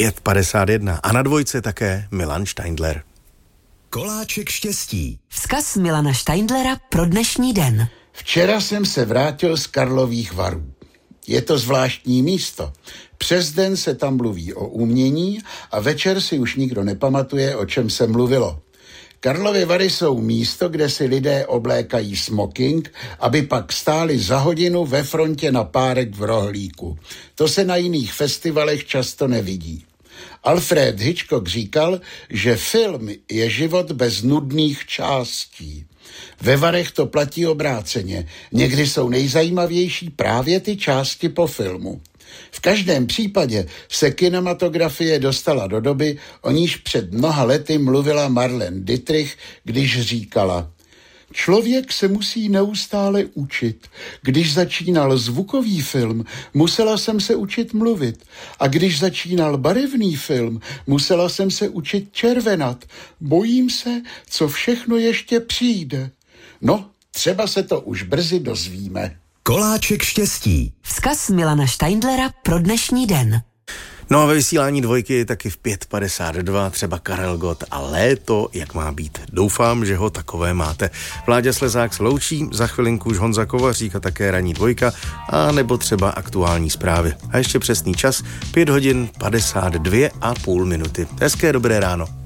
5:51 a na dvojce také Milan Steindler. Koláček štěstí. Vzkaz Milana Steindlera pro dnešní den. Včera jsem se vrátil z Karlových Varů. Je to zvláštní místo. Přes den se tam mluví o umění a večer si už nikdo nepamatuje, o čem se mluvilo. Karlovy Vary jsou místo, kde si lidé oblékají smoking, aby pak stáli za hodinu ve frontě na párek v rohlíku. To se na jiných festivalech často nevidí. Alfred Hitchcock říkal, že film je život bez nudných částí. Ve Varech to platí obráceně. Někdy jsou nejzajímavější právě ty části po filmu. V každém případě se kinematografie dostala do doby, o níž před mnoha lety mluvila Marlene Dietrich, když říkala: člověk se musí neustále učit. Když začínal zvukový film, musela jsem se učit mluvit. A když začínal barevný film, musela jsem se učit červenat. Bojím se, co všechno ještě přijde. No, třeba se to už brzy dozvíme. Koláček štěstí. Vzkaz Milana Steindlera pro dnešní den. No a ve vysílání dvojky je taky v 5:52 třeba Karel Gott a léto, jak má být. Doufám, že ho takové máte. Vláďa Slezák se loučí, za chvilinku už Honza Kovařík a také ranní dvojka, a nebo třeba aktuální zprávy. A ještě přesný čas 5:52:30. Hezké dobré ráno.